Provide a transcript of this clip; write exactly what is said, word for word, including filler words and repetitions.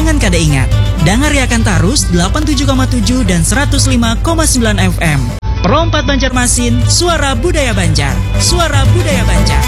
Jangan kada ingat, dengar akan tarus delapan puluh tujuh koma tujuh dan seratus lima koma sembilan F M. Perompat Banjarmasin, suara budaya Banjar. Suara budaya Banjar.